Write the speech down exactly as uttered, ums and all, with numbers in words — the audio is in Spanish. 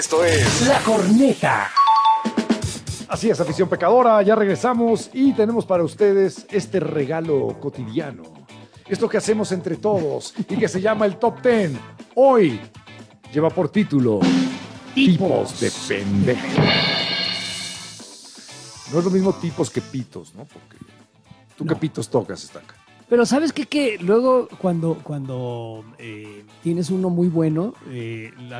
Esto es La Corneta. Así es, afición pecadora, ya regresamos y tenemos para ustedes este regalo cotidiano. Esto que hacemos entre todos y que se llama el Top Ten. Hoy lleva por título Tipos de pendejos. No es lo mismo tipos que pitos, ¿no? Porque tú qué pitos tocas, Estaca. Pero ¿sabes qué? Que luego cuando, cuando eh, tienes uno muy bueno, eh, la